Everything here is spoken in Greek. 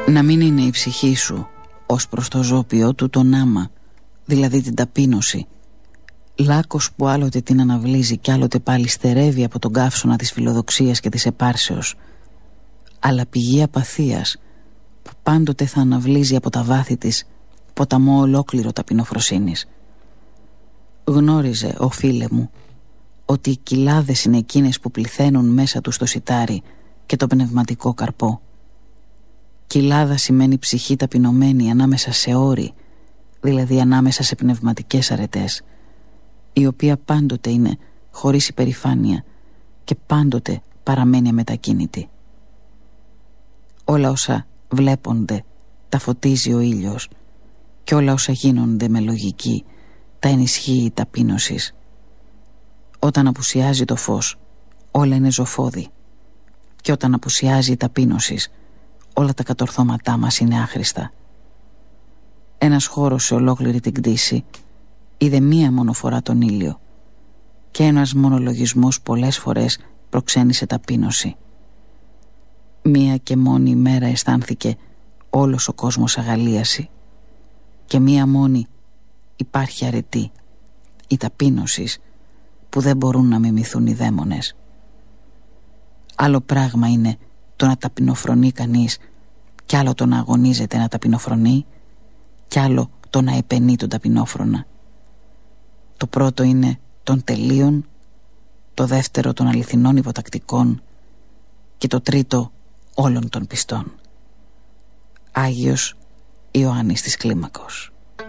Να μην είναι η ψυχή σου ως προς το ζώπιό του τον άμα, δηλαδή την ταπείνωση, λάκκος που άλλοτε την αναβλύζει κι άλλοτε πάλι στερεύει από τον καύσωνα της φιλοδοξίας και της επάρσεως, αλλά πηγή απαθίας που πάντοτε θα αναβλύζει από τα βάθη της ποταμό ολόκληρο ταπεινοφροσύνης. Γνώριζε, ο φίλε μου, ότι οι κοιλάδες είναι εκείνες που πληθαίνουν μέσα του στο σιτάρι και το πνευματικό καρπό. Κοιλάδα σημαίνει ψυχή ταπεινωμένη ανάμεσα σε όρη, δηλαδή ανάμεσα σε πνευματικές αρετές, η οποία πάντοτε είναι χωρίς υπερηφάνεια και πάντοτε παραμένει αμετακίνητη. Όλα όσα βλέπονται τα φωτίζει ο ήλιος και όλα όσα γίνονται με λογική τα ενισχύει η ταπείνωσης. Όταν απουσιάζει το φως όλα είναι ζωφώδη και όταν απουσιάζει η ταπείνωσης όλα τα κατορθώματά μας είναι άχρηστα. Ένας χώρος σε ολόκληρη την κτήση είδε μία μόνο φορά τον ήλιο και ένας μονολογισμός πολλές φορές προξένησε ταπείνωση. Μία και μόνη ημέρα αισθάνθηκε όλος ο κόσμος αγαλίαση και μία μόνη υπάρχει αρετή, η ταπείνωσης που δεν μπορούν να μιμηθούν οι δαίμονες. Άλλο πράγμα είναι το να ταπεινοφρονεί κανείς κι άλλο το να αγωνίζεται να ταπεινοφρονεί κι άλλο το να επενεί τον ταπεινόφρονα. Το πρώτο είναι των τελείων, το δεύτερο των αληθινών υποτακτικών και το τρίτο όλων των πιστών. Άγιος Ιωάννης της Κλίμακος.